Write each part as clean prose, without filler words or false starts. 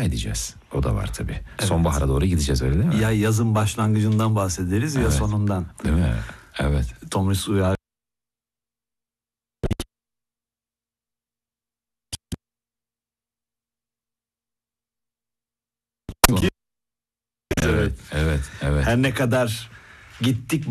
edeceğiz. O da var tabii. Evet. Sonbahara doğru gideceğiz, öyle değil mi? Ya yazın başlangıcından bahsederiz, evet, ya sonundan. Değil mi? Evet. Tomris uyar. Evet, evet, evet. Her ne kadar gittik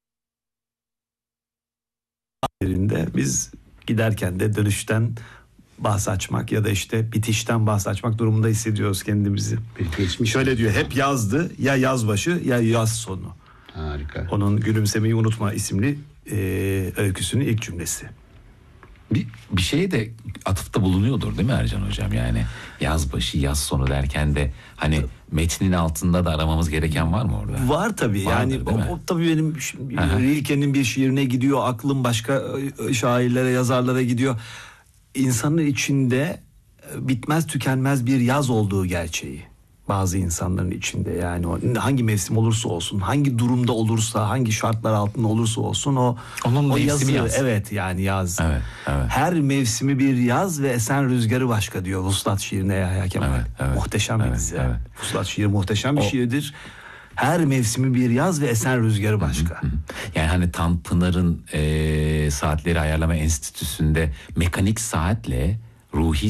yerinde, biz giderken de dönüşten bahs açmak ya da işte bitişten bahs açmak durumunda hissediyoruz kendimizi. Şöyle diyor, hep yazdı, ya yaz başı ya yaz sonu. Harika. Onun Gülümsemeyi Unutma isimli öyküsünün ilk cümlesi. Bir şeye de atıfta bulunuyordur değil mi Ercan Hocam? Yani yaz başı yaz sonu derken de hani metnin altında da aramamız gereken var mı orada? Var tabii. Vardır, yani o tabii benim Rilke'nin bir şiirine gidiyor, aklım başka şairlere, yazarlara gidiyor. İnsanın içinde bitmez tükenmez bir yaz olduğu gerçeği. Bazı insanların içinde, yani o hangi mevsim olursa olsun, hangi durumda olursa, hangi şartlar altında olursa olsun o yazı, yaz. Evet, yani yaz. Evet, evet. Her mevsimi bir yaz ve esen rüzgarı başka diyor Vuslat şiirinde Yahya Kemal. Evet, evet, muhteşem bir dizi. Evet. Vuslat şiiri muhteşem bir şiirdir. Her mevsimi bir yaz ve esen rüzgarı başka. Yani hani Tanpınar'ın saatleri ayarlama enstitüsünde mekanik saatle ruhi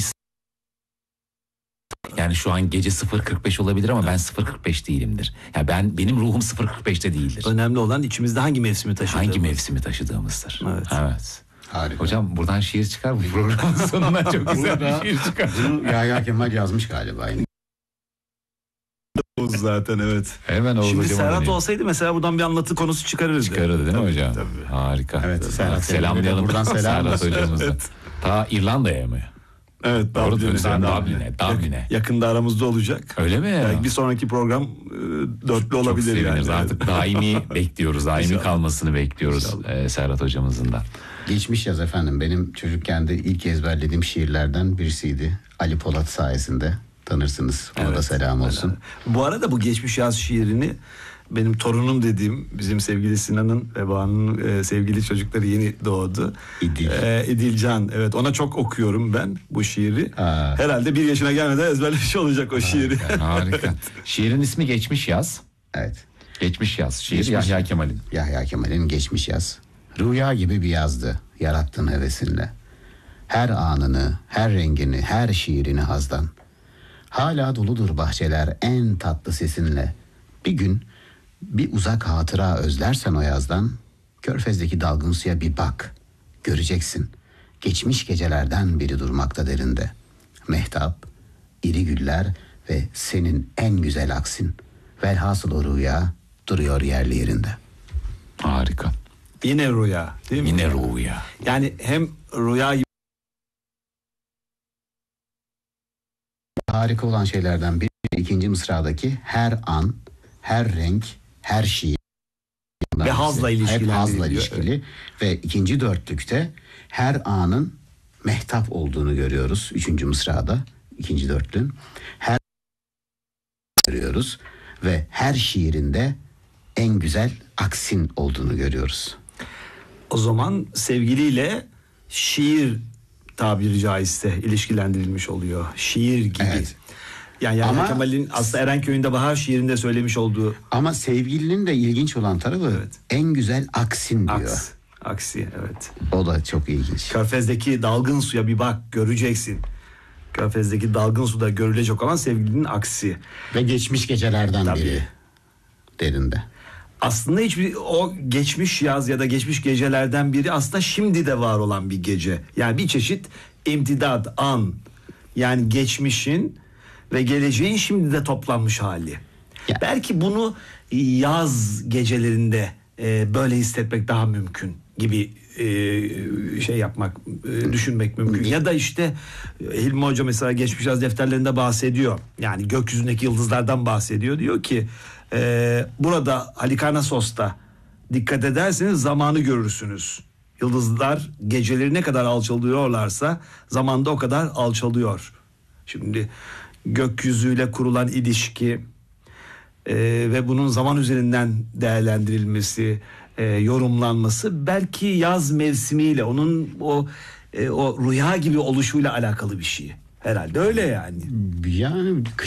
yani şu an gece 0.45 olabilir ama ben 0.45 değilimdir. Yani benim ruhum 0.45'te değildir. Önemli olan içimizde hangi mevsimi taşıdığımız. Hangi mevsimi taşıdığımızdır. Evet. Evet. Harika. Hocam buradan şiir çıkar mı? Programın sonuna çok güzel bir şiir çıkar. Bunu Yahya Kemal yazmış galiba. Zaten evet. Hemen oldu. Şimdi Serhat olsaydı mesela buradan bir anlatı konusu çıkarırdı. Çıkarırdı değil mi hocam? Tabii. Harika. Evet, Serhat selamlayalım. Buradan Serhat hocamızı. Evet. Ta İrlanda'ya mı? Evet, Dublin'e. Yakında aramızda olacak. Öyle mi? Yani bir sonraki program dörtlü olabilir çok yani. Artık daimi bekliyoruz. Daimi kalmasını bekliyoruz Serhat hocamızın da. Geçmiş yaz efendim. Benim çocukken de ilk ezberlediğim şiirlerden birisiydi. Ali Polat sayesinde tanırsınız. Ona da selam olsun. Bu arada bu geçmiş yaz şiirini benim torunum dediğim bizim sevgili Sinan'ın ve Banu'nun sevgili çocukları yeni doğdu. İdilcan. Evet, ona çok okuyorum ben bu şiiri. Herhalde 1 yaşına gelmeden ezberlemiş olacak o şiiri. Harika. Şiirin ismi Geçmiş Yaz. Evet. Geçmiş Yaz. Şiir Yahya Kemal'in. Yahya Kemal'in Geçmiş Yaz. Rüya gibi bir yazdı yarattın hevesinle. Her anını, her rengini, her şiirini hazdan. Hala doludur bahçeler en tatlı sesinle. Bir gün bir uzak hatıra özlersen o yazdan, Körfez'deki dalgın suya bir bak, göreceksin. Geçmiş gecelerden biri durmakta derinde. Mehtap, iri güller ve senin en güzel aksin. Velhasıl o rüya duruyor yerli yerinde. Harika. Yine rüya değil mi? Yine rüya. Yani hem rüya gibi. Harika olan şeylerden biri ikinci mısradaki her an, her renk, her şiir. Ve hazla ilişkili. Hep hazla ilişkili. Ve ikinci dörtlükte her anın mehtap olduğunu görüyoruz. Üçüncü mısrada, ikinci dörtlüğün. Her görüyoruz ve her şiirinde en güzel aksin olduğunu görüyoruz. O zaman sevgiliyle şiir tabiri caizse ilişkilendirilmiş oluyor. Şiir gibi. Evet. Yani Yahya Kemal'in aslında Erenköy'ünde Bahar şiirinde söylemiş olduğu. Ama sevgilinin de ilginç olan tarafı en güzel aksin diyor. Aksi, evet. O da çok ilginç. Körfez'deki dalgın suya bir bak, göreceksin. Körfez'deki dalgın suda görülecek olan sevgilinin aksi. Ve geçmiş gecelerden biri derinde. Aslında o geçmiş yaz ya da geçmiş gecelerden biri aslında şimdi de var olan bir gece. Yani bir çeşit imtidat, an. Yani geçmişin ve geleceğin şimdi de toplanmış hali. Ya. Belki bunu yaz gecelerinde böyle hissetmek daha mümkün gibi şey yapmak, düşünmek mümkün. Ya da işte Hilmi Hoca mesela geçmiş yaz defterlerinde bahsediyor. Yani gökyüzündeki yıldızlardan bahsediyor. Diyor ki burada Halikarnassos'ta dikkat ederseniz zamanı görürsünüz. Yıldızlar geceleri ne kadar alçalıyorlarsa zamanda o kadar alçalıyor. Şimdi gökyüzüyle kurulan ilişki ve bunun zaman üzerinden değerlendirilmesi, yorumlanması belki yaz mevsimiyle onun o rüya gibi oluşuyla alakalı bir şey. Herhalde öyle yani. Yani